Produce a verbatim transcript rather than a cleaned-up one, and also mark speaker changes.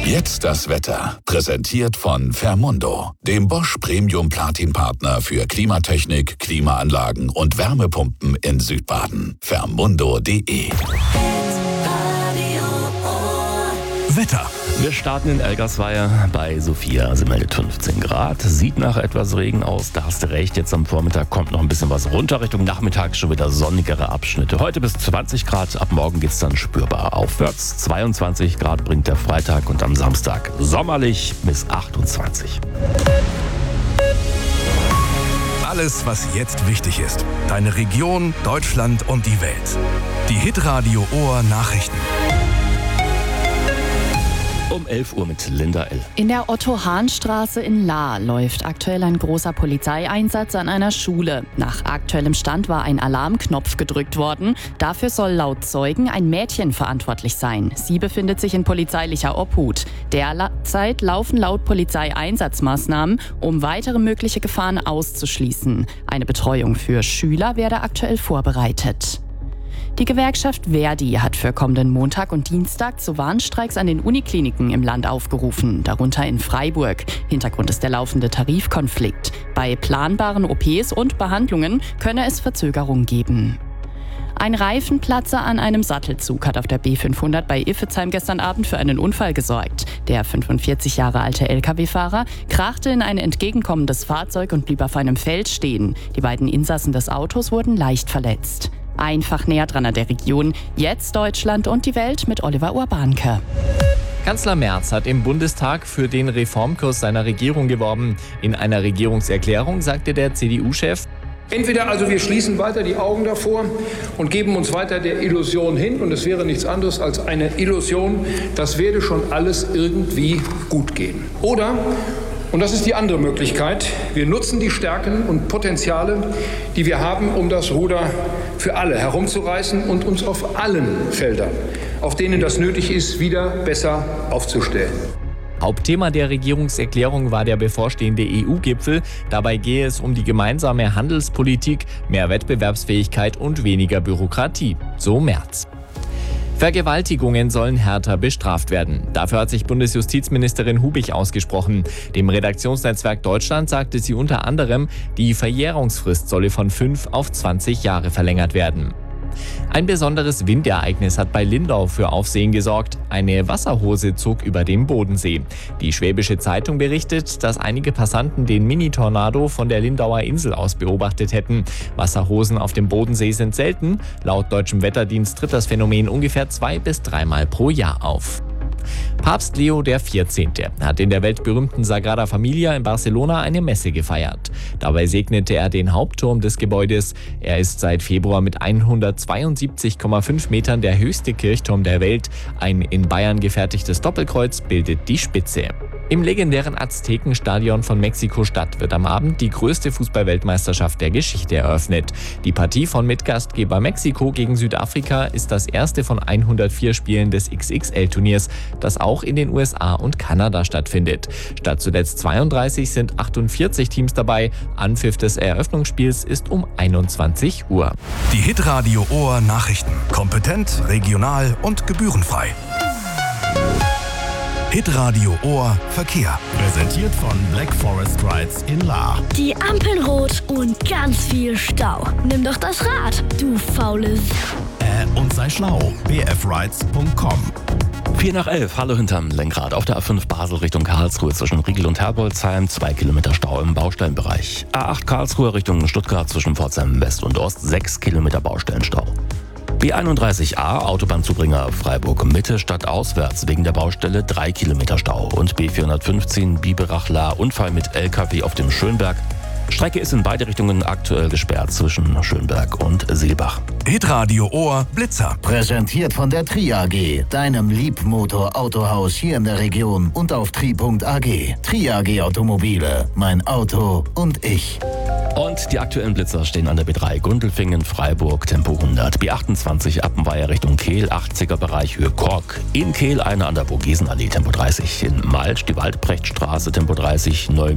Speaker 1: Jetzt das Wetter. Präsentiert von Fermundo, dem Bosch Premium Platin Partner für Klimatechnik, Klimaanlagen und Wärmepumpen in Südbaden. Fermundo punkt de.
Speaker 2: Wetter.
Speaker 3: Wir starten in Elgersweier bei Sophia. Sie meldet fünfzehn Grad. Sieht nach etwas Regen aus. Da hast du recht. Jetzt am Vormittag kommt noch ein bisschen was runter. Richtung Nachmittag schon wieder sonnigere Abschnitte. Heute bis zwanzig Grad. Ab morgen geht es dann spürbar aufwärts. zweiundzwanzig Grad bringt der Freitag und am Samstag sommerlich bis achtundzwanzig.
Speaker 2: Alles, was jetzt wichtig ist. Deine Region, Deutschland und die Welt. Die Hitradio Ohr Nachrichten.
Speaker 3: Um elf Uhr mit Linda L.
Speaker 4: In der Otto-Hahn-Straße in Lahr läuft aktuell ein großer Polizeieinsatz an einer Schule. Nach aktuellem Stand war ein Alarmknopf gedrückt worden. Dafür soll laut Zeugen ein Mädchen verantwortlich sein. Sie befindet sich in polizeilicher Obhut. Derzeit laufen laut Polizei Einsatzmaßnahmen, um weitere mögliche Gefahren auszuschließen. Eine Betreuung für Schüler werde aktuell vorbereitet. Die Gewerkschaft Verdi hat für kommenden Montag und Dienstag zu Warnstreiks an den Unikliniken im Land aufgerufen, darunter in Freiburg. Hintergrund ist der laufende Tarifkonflikt. Bei planbaren O Ps und Behandlungen könne es Verzögerungen geben. Ein Reifenplatzer an einem Sattelzug hat auf der B fünfhundert bei Iffezheim gestern Abend für einen Unfall gesorgt. Der fünfundvierzig Jahre alte L K W-Fahrer krachte in ein entgegenkommendes Fahrzeug und blieb auf einem Feld stehen. Die beiden Insassen des Autos wurden leicht verletzt. Einfach näher dran an der Region. Jetzt Deutschland und die Welt mit Oliver Urbanke.
Speaker 5: Kanzler Merz hat im Bundestag für den Reformkurs seiner Regierung geworben. In einer Regierungserklärung sagte der C D U-Chef:
Speaker 6: Entweder also wir schließen weiter die Augen davor und geben uns weiter der Illusion hin, und es wäre nichts anderes als eine Illusion, das werde schon alles irgendwie gut gehen. Oder, und das ist die andere Möglichkeit, wir nutzen die Stärken und Potenziale, die wir haben, um das Ruder für alle herumzureißen und uns auf allen Feldern, auf denen das nötig ist, wieder besser aufzustellen.
Speaker 5: Hauptthema der Regierungserklärung war der bevorstehende E U-Gipfel. Dabei gehe es um die gemeinsame Handelspolitik, mehr Wettbewerbsfähigkeit und weniger Bürokratie. So Merz. Vergewaltigungen sollen härter bestraft werden. Dafür hat sich Bundesjustizministerin Hubich ausgesprochen. Dem Redaktionsnetzwerk Deutschland sagte sie unter anderem, die Verjährungsfrist solle von fünf auf zwanzig Jahre verlängert werden. Ein besonderes Windereignis hat bei Lindau für Aufsehen gesorgt. Eine Wasserhose zog über dem Bodensee. Die Schwäbische Zeitung berichtet, dass einige Passanten den Mini-Tornado von der Lindauer Insel aus beobachtet hätten. Wasserhosen auf dem Bodensee sind selten. Laut deutschem Wetterdienst tritt das Phänomen ungefähr zwei bis dreimal pro Jahr auf. Papst Leo der vierzehnte. hat in der weltberühmten Sagrada Familia in Barcelona eine Messe gefeiert. Dabei segnete er den Hauptturm des Gebäudes. Er ist seit Februar mit hundertzweiundsiebzig Komma fünf Metern der höchste Kirchturm der Welt. Ein in Bayern gefertigtes Doppelkreuz bildet die Spitze. Im legendären Aztekenstadion von Mexiko-Stadt wird am Abend die größte Fußball-Weltmeisterschaft der Geschichte eröffnet. Die Partie von Mitgastgeber Mexiko gegen Südafrika ist das erste von hundertvier Spielen des X X L-Turniers, das auch in den U S A und Kanada stattfindet. Statt zuletzt zweiunddreißig sind achtundvierzig Teams dabei. Anpfiff des Eröffnungsspiels ist um einundzwanzig Uhr.
Speaker 2: Die Hitradio Ohr Nachrichten. Kompetent, regional und gebührenfrei. Hitradio Ohr Verkehr. Präsentiert von Black Forest Rides in Lahr.
Speaker 7: Die Ampeln rot und ganz viel Stau. Nimm doch das Rad, du faules.
Speaker 2: Äh, und sei schlau. b f rides punkt com.
Speaker 3: vier nach elf, hallo hinterm Lenkrad. Auf der A fünf Basel Richtung Karlsruhe zwischen Riegel und Herbolzheim, zwei Kilometer Stau im Baustellenbereich. A acht Karlsruhe Richtung Stuttgart zwischen Pforzheim West und Ost, sechs Kilometer Baustellenstau. B einunddreißig a, Autobahnzubringer Freiburg Mitte stadtauswärts wegen der Baustelle drei Kilometer Stau. Und B vierhundertfünfzehn Biberach-Lahr, Unfall mit L K W auf dem Schönberg. Strecke ist in beide Richtungen aktuell gesperrt zwischen Schönberg und Seelbach.
Speaker 2: Hitradio Ohr Blitzer.
Speaker 8: Präsentiert von der Tri A G, deinem Liebmotor-Autohaus hier in der Region und auf tri punkt a g. Tri A G Automobile, mein Auto und ich.
Speaker 3: Und die aktuellen Blitzer stehen an der B drei Gundelfingen, Freiburg, Tempo hundert. B achtundzwanzig Appenweier Richtung Kehl, achtziger Bereich Höhe Kork. In Kehl eine an der Vogesenallee, Tempo dreißig. In Malsch die Waldbrechtstraße, Tempo dreißig, Neu